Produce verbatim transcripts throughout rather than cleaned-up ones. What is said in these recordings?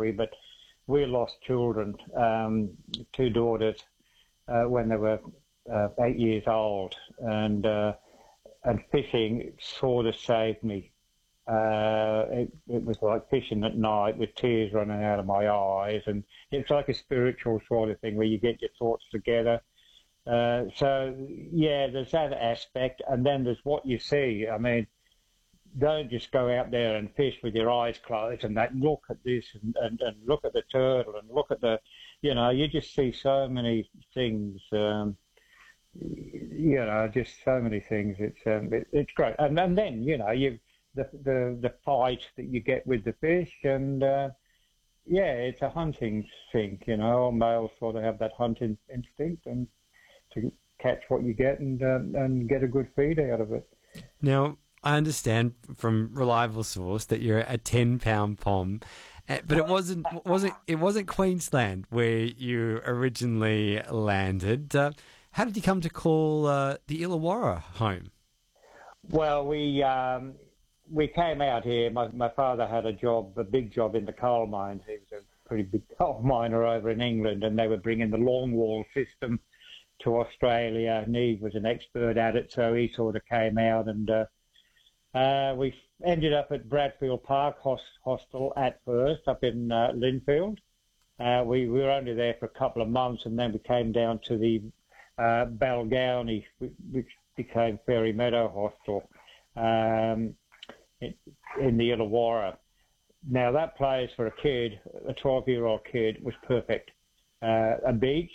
story, but we lost children, um, two daughters, uh, when they were uh, eight years old, and uh, and fishing sort of saved me. Uh, it, it was like fishing at night with tears running out of my eyes, and it's like a spiritual sort of thing where you get your thoughts together. Uh, so, yeah, there's that aspect, and then there's what you see. I mean, don't just go out there and fish with your eyes closed and that. Look at this and, and, and look at the turtle and look at the, you know, you just see so many things, um, you know, just so many things. It's um, it, it's great. And, and then, you know, you the, the, the fight that you get with the fish and, uh, yeah, it's a hunting thing, you know. All males sort of have that hunting instinct and to catch what you get and um, and get a good feed out of it. Now, I understand from reliable source that you're a ten pound pom, but it wasn't wasn't it wasn't Queensland where you originally landed. Uh, how did you come to call uh, the Illawarra home? Well, we um, we came out here. My my father had a job, a big job in the coal mines. He was a pretty big coal miner over in England, and they were bringing the longwall system to Australia. Neve was an expert at it, so he sort of came out, and uh, uh, we ended up at Bradfield Park Host- Hostel at first, up in uh, Linfield. Uh, we, we were only there for a couple of months, and then we came down to the uh, Balgownie, which became Fairy Meadow Hostel, um, in, in the Illawarra. Now, that place for a kid, a twelve-year-old kid, was perfect. Uh, a beach,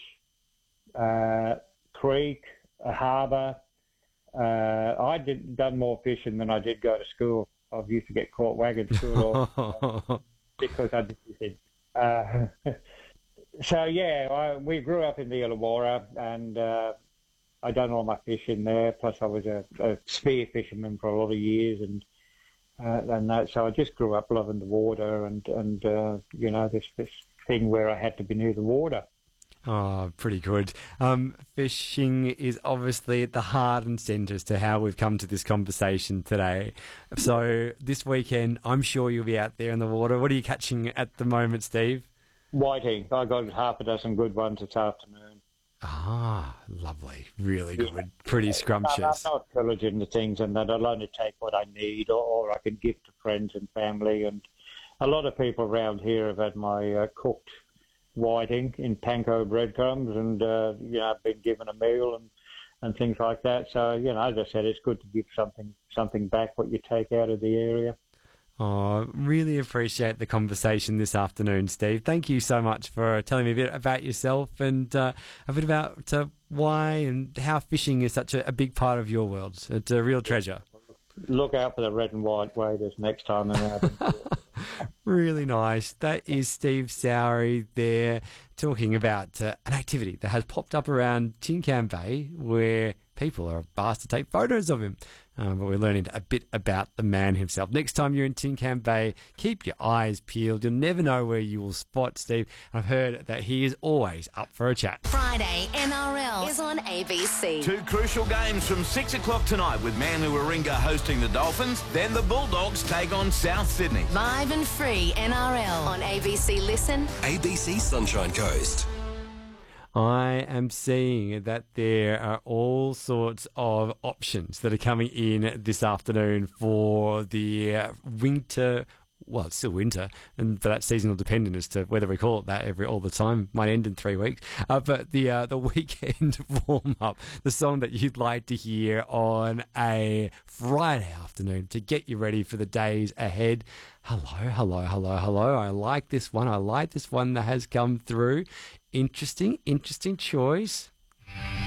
Uh, creek, a harbour. Uh, I did done more fishing than I did go to school. I used to get caught wagging school all, because I did fishing. Uh, so yeah, I, we grew up in the Illawarra, and uh, I done all my fishing there. Plus, I was a, a spear fisherman for a lot of years, and uh, and that. So I just grew up loving the water, and and uh, you know, this this thing where I had to be near the water. Oh, pretty good. Um, fishing is obviously at the heart and centre as to how we've come to this conversation today. So this weekend, I'm sure you'll be out there in the water. What are you catching at the moment, Steve? Whiting. I got half a dozen good ones this afternoon. Ah, lovely. Really good. Yeah. Pretty Yeah. scrumptious. I'm not pillaging the things, and that I'll only take what I need, or, or I can give to friends and family. And a lot of people around here have had my uh, cooked whiting in panko breadcrumbs, and uh, you know, I've been given a meal and, and things like that. So, you know, as I said, it's good to give something something back what you take out of the area. Oh, really appreciate the conversation this afternoon, Steve. Thank you so much for telling me a bit about yourself and uh, a bit about uh, why and how fishing is such a, a big part of your world. It's a real treasure. Look out for the red and white waders next time around. Really nice. That is Steve Sowry there talking about uh, an activity that has popped up around Tin Can Bay where people are asked to take photos of him. Um, but we're learning a bit about the man himself. Next time you're in Tin Can Bay, keep your eyes peeled. You'll never know where you will spot Steve. I've heard that he is always up for a chat. Friday N R L is on A B C. Two crucial games from six o'clock tonight with Manly Warringah hosting the Dolphins. Then the Bulldogs take on South Sydney. Live and free N R L on A B C Listen. A B C Sunshine Coast. I am seeing that there are all sorts of options that are coming in this afternoon for the uh, winter. Well, it's still winter, and but that's seasonal dependent as to whether we call it that every all the time. Might end in three weeks. Uh, but the uh, the weekend warm up, the song that you'd like to hear on a Friday afternoon to get you ready for the days ahead. Hello, hello, hello, hello. I like this one. I like this one that has come through. Interesting, interesting choice.